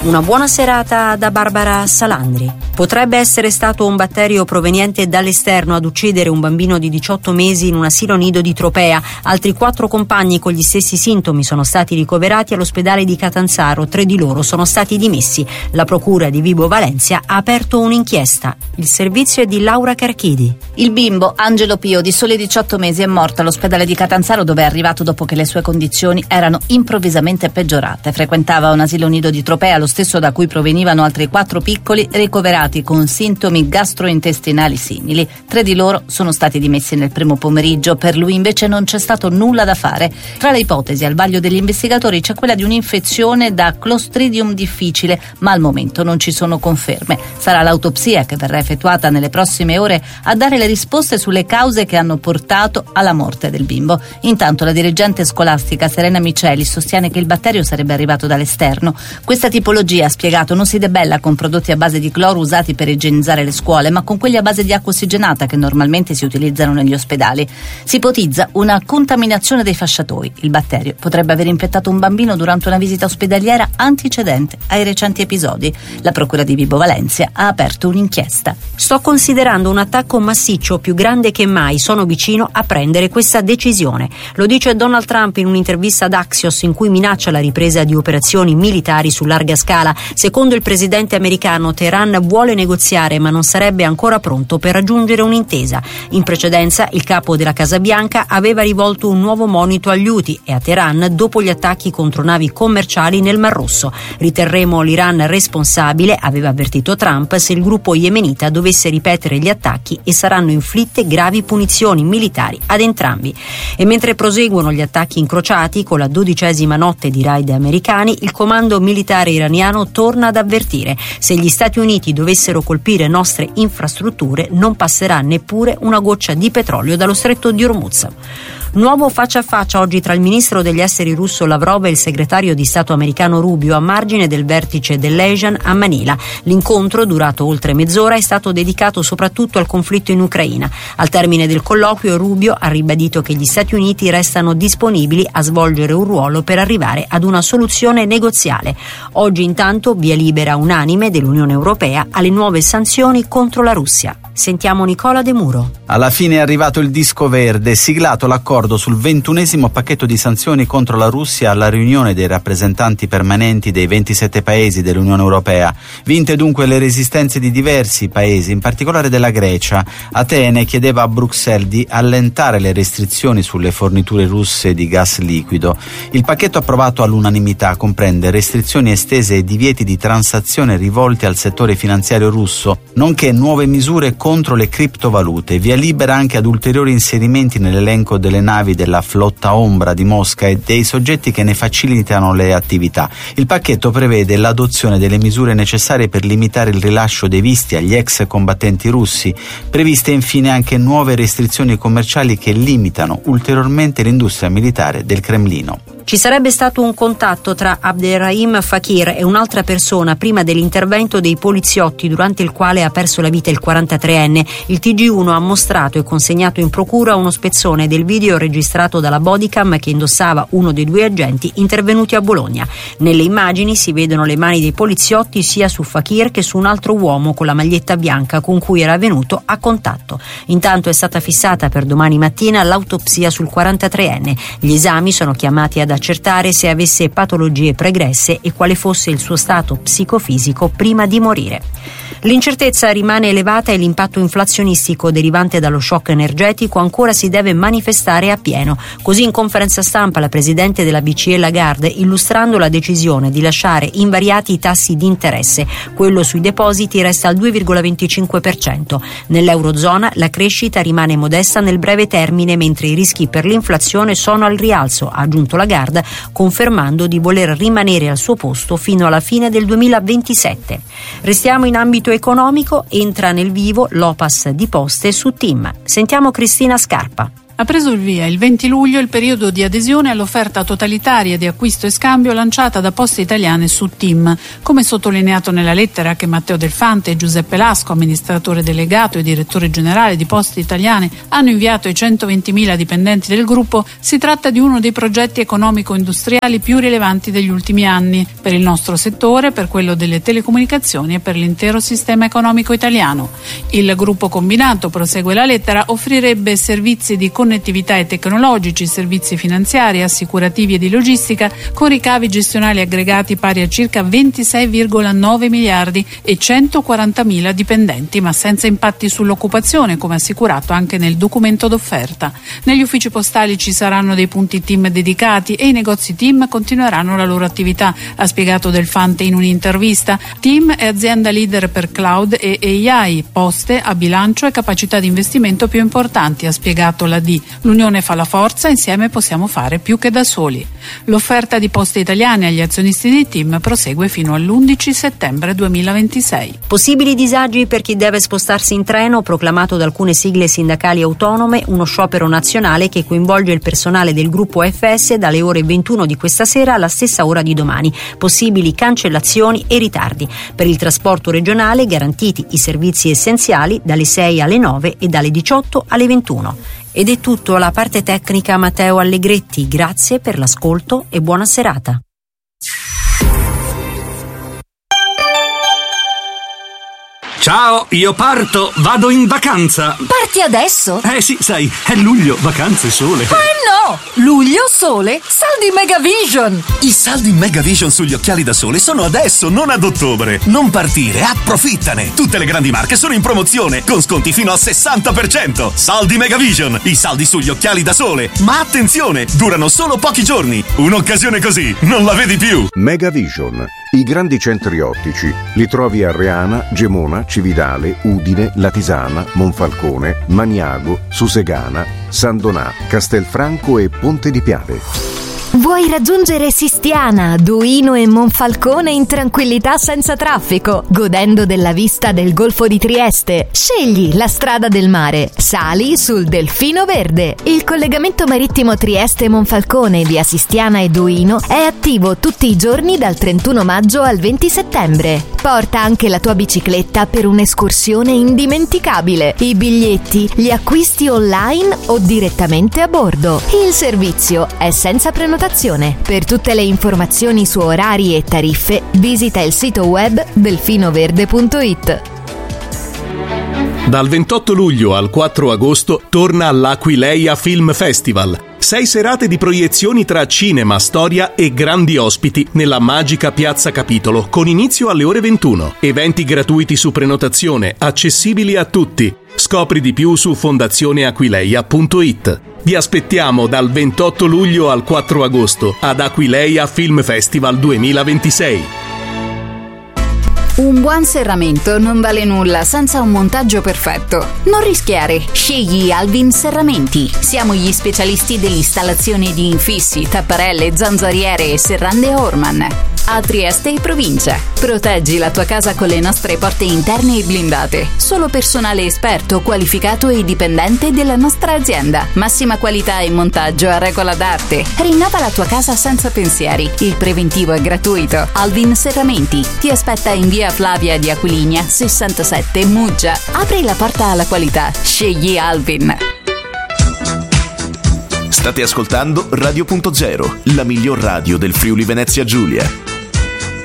Una buona serata da Barbara Salandri. Potrebbe essere stato un batterio proveniente dall'esterno ad uccidere un bambino di 18 mesi in un asilo nido di Tropea. Altri 4 compagni con gli stessi sintomi sono stati ricoverati all'ospedale di Catanzaro. 3 di loro sono stati dimessi. La procura di Vibo Valentia ha aperto un'inchiesta. Il servizio è di Laura Carchidi. Il bimbo Angelo Pio, di soli 18 mesi, è morto all'ospedale di Catanzaro, dove è arrivato dopo che le sue condizioni erano improvvisamente peggiorate. Frequentava un asilo nido di Tropea, lo stesso da cui provenivano altri 4 piccoli ricoverati con sintomi gastrointestinali simili. 3 di loro sono stati dimessi nel primo pomeriggio. Per lui invece non c'è stato nulla da fare. Tra le ipotesi al vaglio degli investigatori c'è quella di un'infezione da Clostridium difficile, ma al momento non ci sono conferme. Sarà l'autopsia, che verrà effettuata nelle prossime ore, a dare le risposte sulle cause che hanno portato alla morte del bimbo. Intanto la dirigente scolastica Serena Miceli sostiene che il batterio sarebbe arrivato dall'esterno. Questa tipologia, ha spiegato, non si debella con prodotti a base di cloro usati per igienizzare le scuole, ma con quelli a base di acqua ossigenata che normalmente si utilizzano negli ospedali. Si ipotizza una contaminazione dei fasciatoi. Il batterio potrebbe aver infettato un bambino durante una visita ospedaliera antecedente ai recenti episodi. La procura di Vibo Valentia ha aperto un'inchiesta. Sto considerando un attacco massiccio più grande che mai. Sono vicino a prendere questa decisione. Lo dice Donald Trump in un'intervista ad Axios, in cui minaccia la ripresa di operazioni militari su larga scala. Secondo il presidente americano, Teheran vuole negoziare, ma non sarebbe ancora pronto per raggiungere un'intesa. In precedenza, il capo della Casa Bianca aveva rivolto un nuovo monito agli Houthi e a Teheran dopo gli attacchi contro navi commerciali nel Mar Rosso. Riterremo l'Iran responsabile, aveva avvertito Trump, se il gruppo yemenita dovesse ripetere gli attacchi, e saranno inflitte gravi punizioni militari ad entrambi. E mentre proseguono gli attacchi incrociati con la 12ª notte di raid americani, il comando militare iraniano torna ad avvertire: se gli Stati Uniti dovessero colpire nostre infrastrutture, non passerà neppure una goccia di petrolio dallo stretto di Hormuz. Nuovo faccia a faccia oggi tra il ministro degli esteri russo Lavrov e il segretario di Stato americano Rubio, a margine del vertice dell'ASEAN a Manila. L'incontro, durato oltre mezz'ora, è stato dedicato soprattutto al conflitto in Ucraina. Al termine del colloquio, Rubio ha ribadito che gli Stati Uniti restano disponibili a svolgere un ruolo per arrivare ad una soluzione negoziale. Oggi intanto via libera unanime dell'Unione Europea alle nuove sanzioni contro la Russia. Sentiamo Nicola De Muro. Alla fine è arrivato il disco verde, siglato l'accordo sul 21° pacchetto di sanzioni contro la Russia alla riunione dei rappresentanti permanenti dei 27 paesi dell'Unione Europea. Vinte dunque le resistenze di diversi paesi, in particolare della Grecia. Atene chiedeva a Bruxelles di allentare le restrizioni sulle forniture russe di gas liquido. Il pacchetto approvato all'unanimità comprende restrizioni estese e divieti di transazione rivolti al settore finanziario russo, nonché nuove misure contro le criptovalute. Via libera anche ad ulteriori inserimenti nell'elenco delle navi della flotta ombra di Mosca e dei soggetti che ne facilitano le attività. Il pacchetto prevede l'adozione delle misure necessarie per limitare il rilascio dei visti agli ex combattenti russi. Previste infine anche nuove restrizioni commerciali che limitano ulteriormente l'industria militare del Cremlino. Ci sarebbe stato un contatto tra Abderrahim Fakir e un'altra persona prima dell'intervento dei poliziotti, durante il quale ha perso la vita il 43enne. Il TG1 ha mostrato e consegnato in procura uno spezzone del video registrato dalla bodycam che indossava uno dei 2 agenti intervenuti a Bologna. Nelle immagini si vedono le mani dei poliziotti sia su Fakir che su un altro uomo con la maglietta bianca con cui era venuto a contatto. Intanto è stata fissata per domani mattina l'autopsia sul 43enne. Gli esami sono chiamati ad accertare se avesse patologie pregresse e quale fosse il suo stato psicofisico prima di morire. L'incertezza rimane elevata e l'impatto inflazionistico derivante dallo shock energetico ancora si deve manifestare a pieno. Così in conferenza stampa la presidente della BCE Lagarde, illustrando la decisione di lasciare invariati i tassi di interesse. Quello sui depositi resta al 2,25%. Nell'Eurozona la crescita rimane modesta nel breve termine, mentre i rischi per l'inflazione sono al rialzo, ha aggiunto Lagarde, confermando di voler rimanere al suo posto fino alla fine del 2027. Restiamo in ambito economico, entra nel vivo l'OPAS di Poste su TIM. Sentiamo Cristina Scarpa. Ha preso il via il 20 luglio il periodo di adesione all'offerta totalitaria di acquisto e scambio lanciata da Poste Italiane su TIM. Come sottolineato nella lettera che Matteo Delfante e Giuseppe Lasco, amministratore delegato e direttore generale di Poste Italiane, hanno inviato ai 120.000 dipendenti del gruppo, si tratta di uno dei progetti economico-industriali più rilevanti degli ultimi anni per il nostro settore, per quello delle telecomunicazioni e per l'intero sistema economico italiano. Il gruppo combinato, prosegue la lettera, offrirebbe servizi di connettività e tecnologici, servizi finanziari, assicurativi e di logistica con ricavi gestionali aggregati pari a circa 26,9 miliardi e 140.000 dipendenti, ma senza impatti sull'occupazione, come assicurato anche nel documento d'offerta. Negli uffici postali ci saranno dei punti TIM dedicati e i negozi TIM continueranno la loro attività, ha spiegato Delfante in un'intervista. TIM è azienda leader per cloud e AI, Poste ha bilancio e capacità di investimento più importanti, ha spiegato la D. L'unione fa la forza, insieme possiamo fare più che da soli. L'offerta di Poste Italiane agli azionisti di TIM prosegue fino all'11 settembre 2026. Possibili disagi per chi deve spostarsi in treno, proclamato da alcune sigle sindacali autonome, uno sciopero nazionale che coinvolge il personale del gruppo FS dalle ore 21 di questa sera alla stessa ora di domani. Possibili cancellazioni e ritardi. Per il trasporto regionale garantiti i servizi essenziali dalle 6 alle 9 e dalle 18 alle 21. Ed è tutto, alla parte tecnica Matteo Allegretti. Grazie per l'ascolto e buona serata. Ciao, io parto, vado in vacanza. Parti adesso? Sì, sai, è luglio, vacanze, sole. No! Luglio, sole, saldi Megavision! I saldi Megavision sugli occhiali da sole sono adesso, non ad ottobre. Non partire, approfittane! Tutte le grandi marche sono in promozione, con sconti fino al 60%. Saldi Megavision, i saldi sugli occhiali da sole. Ma attenzione, durano solo pochi giorni. Un'occasione così, non la vedi più. Megavision, i grandi centri ottici. Li trovi a Reana, Gemona, Cividale, Udine, Latisana, Monfalcone, Maniago, Susegana, San Donà, Castelfranco e Ponte di Piave. Vuoi raggiungere Sistiana, Duino e Monfalcone in tranquillità senza traffico, godendo della vista del Golfo di Trieste? Scegli la strada del mare. Sali sul Delfino Verde. Il collegamento marittimo Trieste-Monfalcone via Sistiana e Duino è attivo tutti i giorni dal 31 maggio al 20 settembre. Porta anche la tua bicicletta per un'escursione indimenticabile. I biglietti li acquisti online o direttamente a bordo. Il servizio è senza prenotazione. Per tutte le informazioni su orari e tariffe, visita il sito web delfinoverde.it. Dal 28 luglio al 4 agosto torna all'Aquileia Film Festival. 6 serate di proiezioni tra cinema, storia e grandi ospiti nella magica Piazza Capitolo, con inizio alle ore 21. Eventi gratuiti su prenotazione, accessibili a tutti. Scopri di più su fondazioneaquileia.it. Vi aspettiamo dal 28 luglio al 4 agosto ad Aquileia Film Festival 2026. Un buon serramento non vale nulla senza un montaggio perfetto. Non rischiare, scegli Alvin Serramenti. Siamo gli specialisti dell'installazione di infissi, tapparelle, zanzariere e serrande Orman. A Trieste e provincia. Proteggi la tua casa con le nostre porte interne e blindate. Solo personale esperto, qualificato e dipendente della nostra azienda. Massima qualità e montaggio a regola d'arte. Rinnova la tua casa senza pensieri. Il preventivo è gratuito. Alvin Serramenti ti aspetta in via Flavia di Aquiligna 67 Muggia. Apri la porta alla qualità. Scegli Alvin. State ascoltando Radio.0, la miglior radio del Friuli Venezia Giulia.